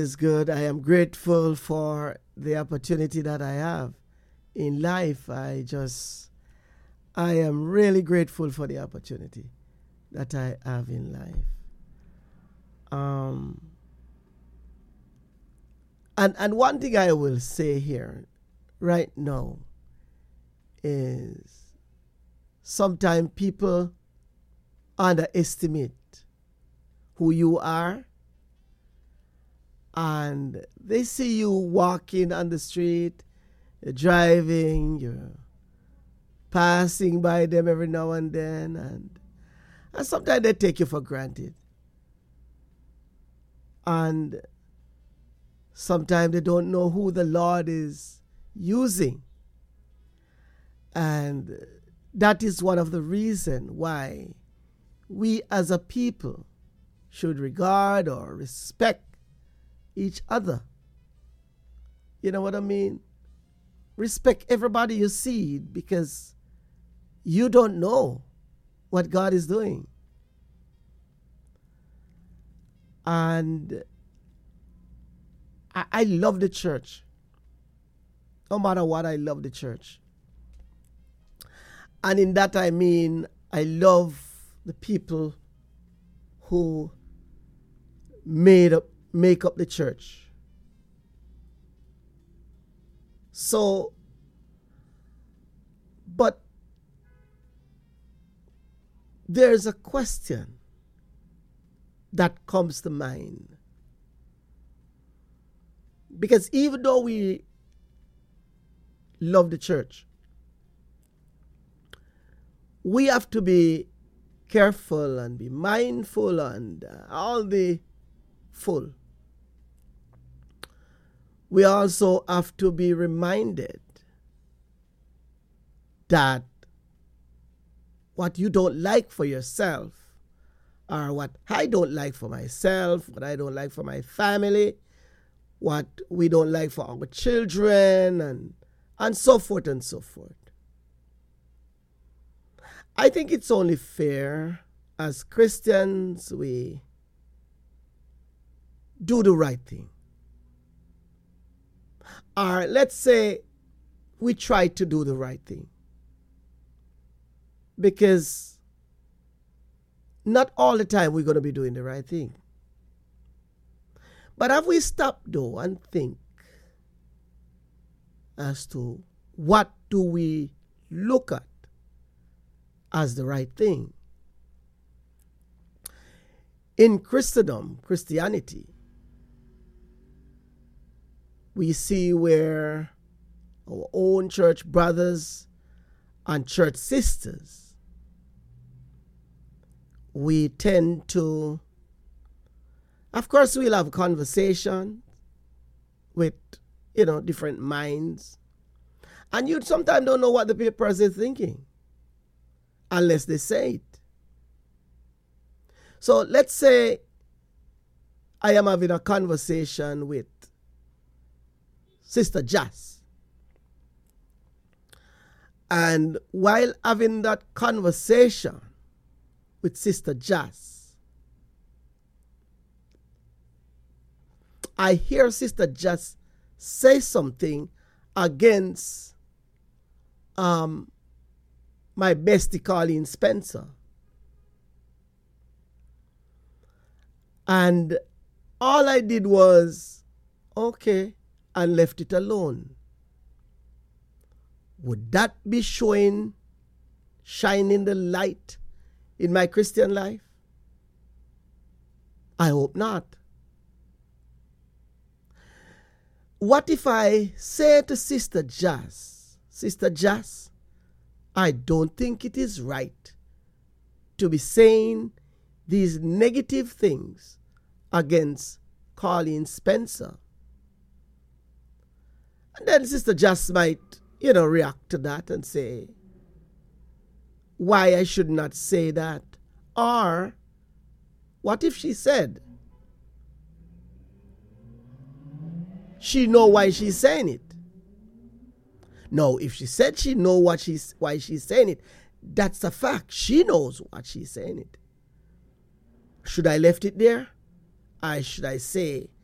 It's good. I am grateful for the opportunity that I have in life. I am really grateful for the opportunity that I have in life. And one thing I will say here right now is sometimes people underestimate who you are, and they see you walking on the street, you're driving, you're passing by them every now and then, and sometimes they take you for granted. And sometimes they don't know who the Lord is using. And that is one of the reasons why we as a people should regard or respect each other. You know what I mean? Respect everybody you see, because you don't know what God is doing. And I love the church. No matter what, I love the church. And in that I mean, I love the people who make up the church. So, but there's a question that comes to mind. Because even though we love the church, we have to be careful and be mindful and all the full. We also have to be reminded that what you don't like for yourself, or what I don't like for myself, what I don't like for my family, what we don't like for our children, and so forth and so forth. I think it's only fair as Christians we do the right thing. Or let's say we try to do the right thing. Because not all the time we're going to be doing the right thing. But have we stopped though and think as to what do we look at as the right thing? In Christianity, we see where our own church brothers and church sisters, we tend to, of course, we'll have conversation with, different minds. And you sometimes don't know what the person is thinking unless they say it. So let's say I am having a conversation with Sister Jas. And while having that conversation with Sister Jas, I hear Sister Jas say something against my bestie Colleen Spencer. And all I did was, okay, and left it alone. Would that be shining the light in my Christian life? I hope not. What if I say to Sister Jas, I don't think it is right to be saying these negative things against Colleen Spencer. And then Sister Jas might, react to that and say why I should not say that. Or what if she said she know why she's saying it? No, if she said she know why she's saying it, that's a fact. She knows what she's saying it. Should I left it there? Or should I say